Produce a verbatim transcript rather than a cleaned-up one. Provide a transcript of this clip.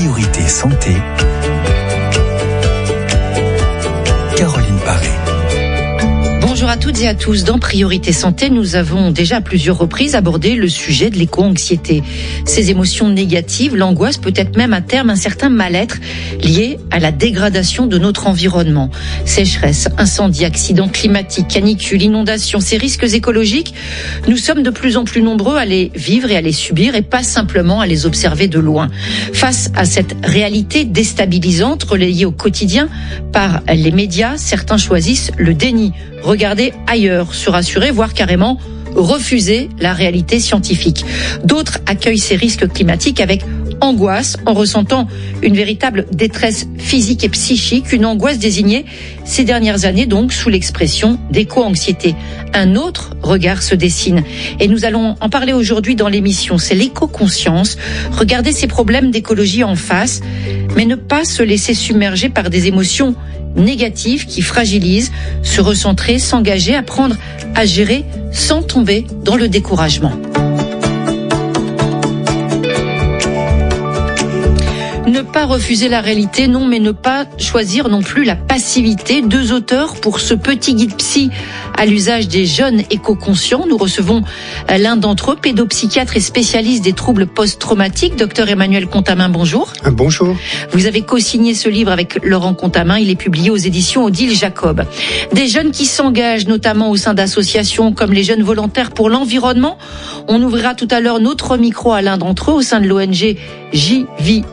Priorité Santé. Caroline Paré. Bonjour à toutes et à tous. Dans Priorité Santé, nous avons déjà à plusieurs reprises abordé le sujet de l'éco-anxiété. Ces émotions négatives, l'angoisse, peut-être même à terme un certain mal-être lié à la dégradation de notre environnement. Sécheresse, incendie, accidents climatiques, canicules, inondations, ces risques écologiques, nous sommes de plus en plus nombreux à les vivre et à les subir et pas simplement à les observer de loin. Face à cette réalité déstabilisante relayée au quotidien par les médias, certains choisissent le déni. Regarder ailleurs, se rassurer, voire carrément refuser la réalité scientifique. D'autres accueillent ces risques climatiques avec angoisse, en ressentant une véritable détresse physique et psychique, une angoisse désignée ces dernières années donc sous l'expression d'éco-anxiété. Un autre regard se dessine et nous allons en parler aujourd'hui dans l'émission, c'est l'éco-conscience, regarder ces problèmes d'écologie en face, mais ne pas se laisser submerger par des émotions négatives qui fragilisent, se recentrer, s'engager, apprendre à gérer sans tomber dans le découragement. Ne pas refuser la réalité, non, mais ne pas choisir non plus la passivité. Deux auteurs pour ce petit guide psy à l'usage des jeunes éco-conscients. Nous recevons l'un d'entre eux, pédopsychiatre et spécialiste des troubles post-traumatiques, docteur Emmanuel Contamin, bonjour. Bonjour. Vous avez co-signé ce livre avec Laurent Contamin, il est publié aux éditions Odile Jacob. Des jeunes qui s'engagent notamment au sein d'associations comme les Jeunes Volontaires pour l'Environnement. On ouvrira tout à l'heure notre micro à l'un d'entre eux au sein de l'O N G J V